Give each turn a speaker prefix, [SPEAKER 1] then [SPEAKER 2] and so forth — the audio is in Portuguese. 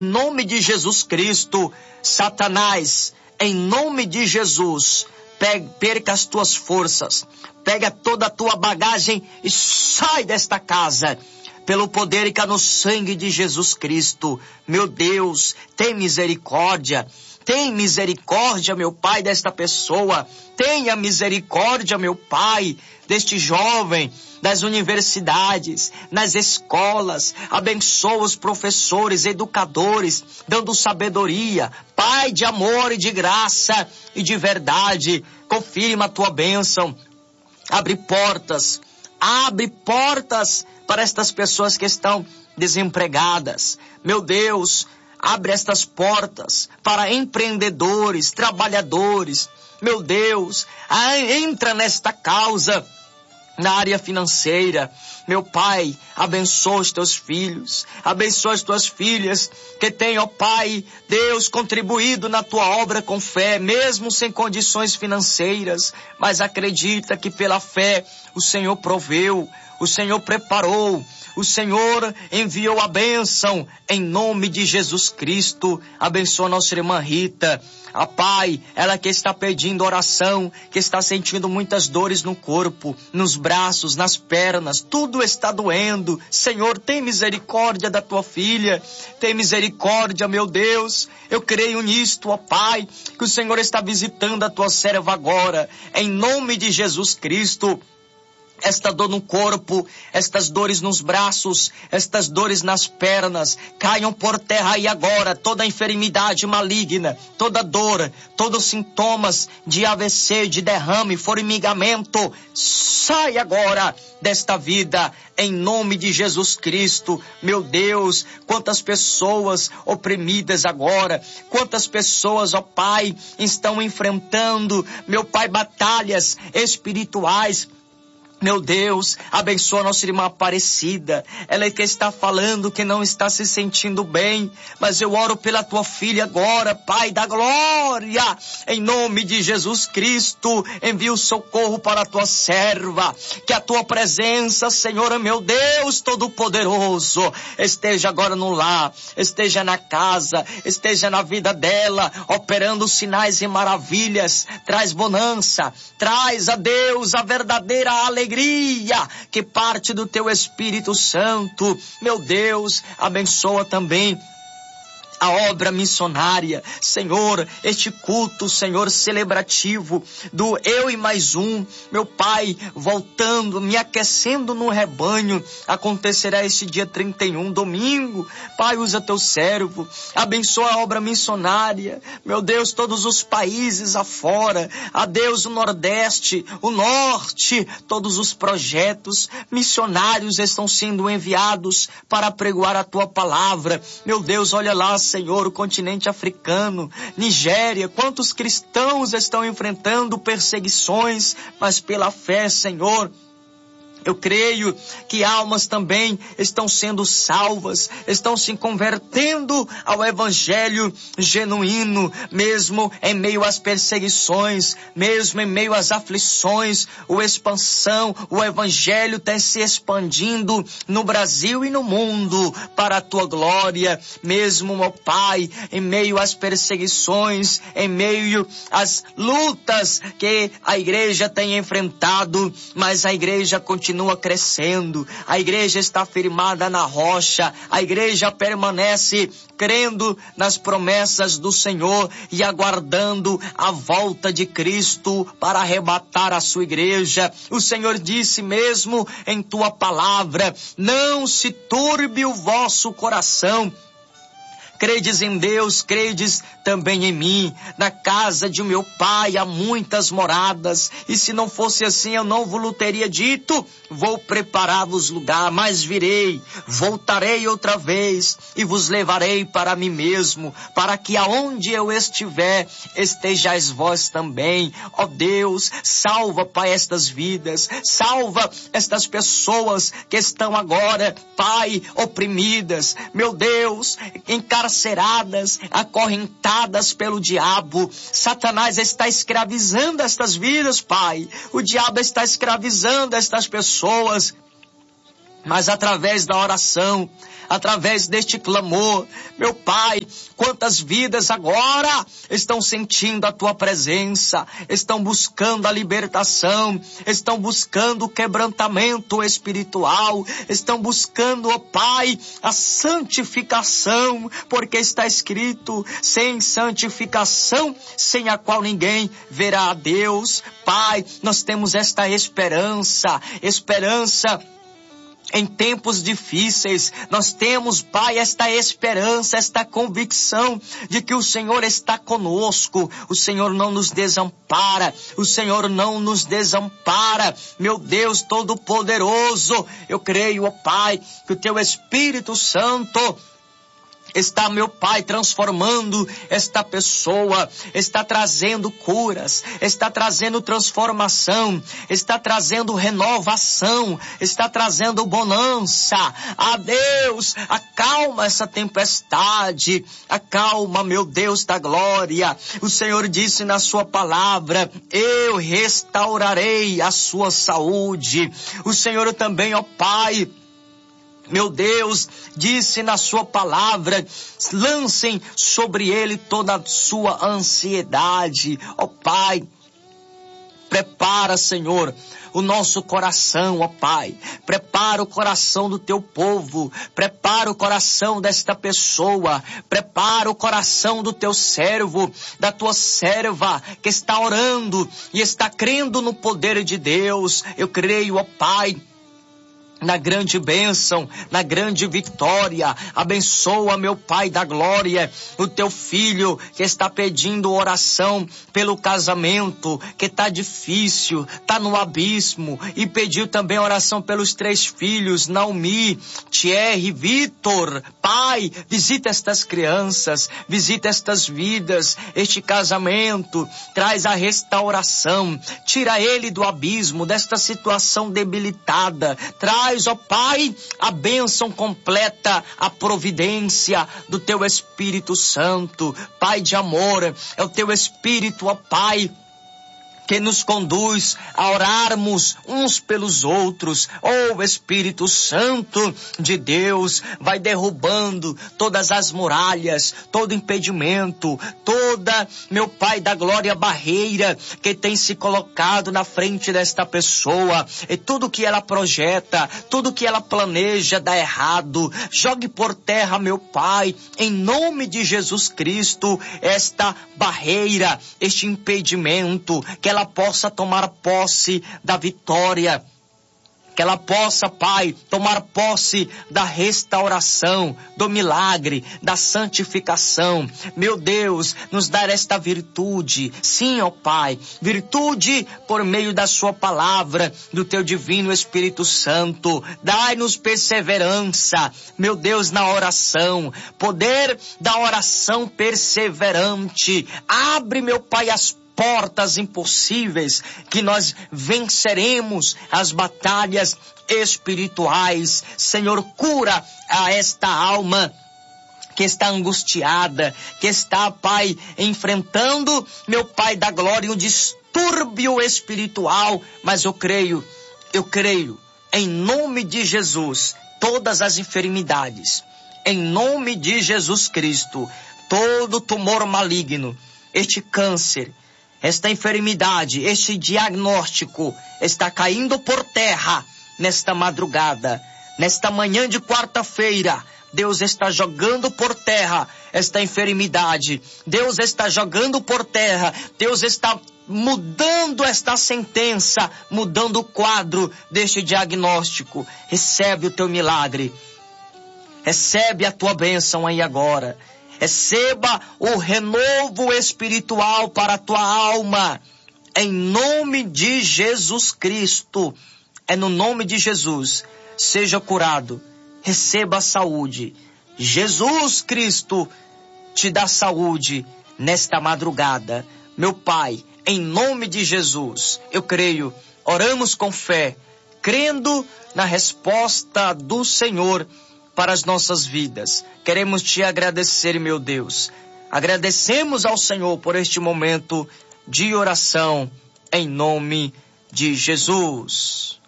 [SPEAKER 1] nome de Jesus Cristo, Satanás, em nome de Jesus, perca as tuas forças, pega toda a tua bagagem e sai desta casa, pelo poder e no sangue de Jesus Cristo. Meu Deus, tem misericórdia, meu Pai, desta pessoa. Tenha misericórdia, meu Pai, deste jovem, das universidades, nas escolas. Abençoa os professores, educadores, dando sabedoria. Pai de amor e de graça e de verdade, confirma a tua bênção. Abre portas para estas pessoas que estão desempregadas. Meu Deus, abre estas portas para empreendedores, trabalhadores. Meu Deus, entra nesta causa na área financeira. Meu Pai, abençoa os teus filhos, abençoa as tuas filhas que têm, ó Pai, Deus, contribuído na tua obra com fé, mesmo sem condições financeiras, mas acredita que pela fé o Senhor proveu, o Senhor preparou, o Senhor enviou a bênção em nome de Jesus Cristo. Abençoa nossa irmã Rita. A Pai, ela que está pedindo oração, que está sentindo muitas dores no corpo, nos braços, nas pernas, tudo está doendo. Senhor, tem misericórdia da tua filha, tem misericórdia, meu Deus. Eu creio nisto, ó Pai, que o Senhor está visitando a tua serva agora, em nome de Jesus Cristo. Esta dor no corpo, estas dores nos braços, estas dores nas pernas, caiam por terra aí agora. Toda enfermidade maligna, toda dor, todos os sintomas de AVC, de derrame, formigamento, sai agora desta vida, em nome de Jesus Cristo. Meu Deus, quantas pessoas oprimidas agora, quantas pessoas, ó Pai, estão enfrentando, meu Pai, batalhas espirituais. Meu Deus, abençoa nossa irmã Aparecida. Ela é que está falando que não está se sentindo bem, mas eu oro pela tua filha agora, Pai da glória. Em nome de Jesus Cristo, envia o socorro para a tua serva. Que a tua presença, Senhor, meu Deus Todo-Poderoso, esteja agora no lar, esteja na casa, esteja na vida dela, operando sinais e maravilhas. Traz bonança, traz a Deus a verdadeira alegria que parte do teu Espírito Santo. Meu Deus, abençoa também a obra missionária, Senhor, este culto, Senhor, celebrativo do Eu e Mais Um, meu Pai, voltando, me aquecendo no rebanho, acontecerá este dia 31, domingo. Pai, usa teu servo, abençoa a obra missionária, meu Deus, todos os países afora, a Deus, o Nordeste, o Norte, todos os projetos missionários estão sendo enviados para pregoar a tua palavra. Meu Deus, olha lá, Senhor, o continente africano, Nigéria, quantos cristãos estão enfrentando perseguições, mas pela fé, Senhor, eu creio que almas também estão sendo salvas, estão se convertendo ao evangelho genuíno, mesmo em meio às perseguições, mesmo em meio às aflições, o evangelho está se expandindo no Brasil e no mundo para a tua glória, mesmo, meu Pai, em meio às perseguições, em meio às lutas que a igreja tem enfrentado, mas a igreja continua crescendo, a igreja está firmada na rocha, a igreja permanece crendo nas promessas do Senhor e aguardando a volta de Cristo para arrebatar a sua igreja. O Senhor disse mesmo em tua palavra: não se turbe o vosso coração. Credes em Deus, credes também em mim. Na casa de meu Pai há muitas moradas, e se não fosse assim eu não vos teria dito: vou preparar-vos lugar, mas virei, voltarei outra vez e vos levarei para mim mesmo, para que aonde eu estiver, estejais vós também. Ó Deus, salva, Pai, estas vidas, salva estas pessoas que estão agora, Pai, oprimidas, meu Deus, encarceradas, acorrentadas pelo diabo. Satanás está escravizando estas vidas, Pai. O diabo está escravizando estas pessoas. mas através da oração, através deste clamor, meu Pai, quantas vidas agora estão sentindo a Tua presença, estão buscando a libertação, estão buscando o quebrantamento espiritual, estão buscando, ó Pai, a santificação, porque está escrito, sem santificação, sem a qual ninguém verá a Deus. Pai, nós temos esta esperança em tempos difíceis. Nós temos, Pai, esta esperança, esta convicção de que o Senhor está conosco. O Senhor não nos desampara. O Senhor não nos desampara. Meu Deus Todo-Poderoso, eu creio, ó Pai, que o Teu Espírito Santo está, meu Pai, transformando esta pessoa, está trazendo curas, está trazendo transformação, está trazendo renovação, está trazendo bonança. Ah, Deus, acalma essa tempestade, acalma, meu Deus da glória. O Senhor disse na sua palavra, eu restaurarei a sua saúde. O Senhor também, ó Pai, meu Deus, disse na sua palavra, lancem sobre ele toda a sua ansiedade. Ó Pai, prepara, Senhor, o nosso coração, ó Pai. Prepara o coração do Teu povo. Prepara o coração desta pessoa. Prepara o coração do Teu servo, da Tua serva, que está orando e está crendo no poder de Deus. Eu creio, ó Pai, na grande bênção, na grande vitória. Abençoa, meu Pai da glória, o Teu filho que está pedindo oração pelo casamento, que está difícil, está no abismo, e pediu também oração pelos 3 filhos, Naomi, Thierry, Vitor. Pai, visita estas crianças, visita estas vidas, este casamento, traz a restauração, tira ele do abismo, desta situação debilitada, traz, ó Pai, a bênção completa, a providência do Teu Espírito Santo. Pai de amor, é o Teu Espírito, ó Pai, que nos conduz a orarmos uns pelos outros. Oh, Espírito Santo de Deus, vai derrubando todas as muralhas, todo impedimento, toda, meu Pai da glória, barreira que tem se colocado na frente desta pessoa, e tudo que ela projeta, tudo que ela planeja dá errado. Jogue por terra, meu Pai, em nome de Jesus Cristo, esta barreira, este impedimento, que ela possa tomar posse da vitória, que ela possa, Pai, tomar posse da restauração, do milagre, da santificação. Meu Deus, nos dar esta virtude, sim, ó Pai, virtude por meio da Sua palavra, do Teu divino Espírito Santo. Dai-nos perseverança, meu Deus, na oração, poder da oração perseverante. Abre, meu Pai, as portas impossíveis, que nós venceremos as batalhas espirituais. Senhor, cura a esta alma que está angustiada, que está, Pai, enfrentando, meu Pai da glória, um distúrbio espiritual. Mas eu creio, em nome de Jesus, todas as enfermidades, em nome de Jesus Cristo, todo tumor maligno, este câncer, esta enfermidade, este diagnóstico está caindo por terra nesta madrugada, nesta manhã de quarta-feira. Deus está jogando por terra esta enfermidade. Deus está jogando por terra. Deus está mudando esta sentença, mudando o quadro deste diagnóstico. Recebe o Teu milagre. Recebe a Tua bênção aí agora. Receba o renovo espiritual para a tua alma, em nome de Jesus Cristo. É no nome de Jesus. Seja curado, receba a saúde. Jesus Cristo te dá saúde nesta madrugada. Meu Pai, em nome de Jesus, eu creio, oramos com fé, crendo na resposta do Senhor para as nossas vidas. Queremos Te agradecer, meu Deus. Agradecemos ao Senhor por este momento de oração, em nome de Jesus.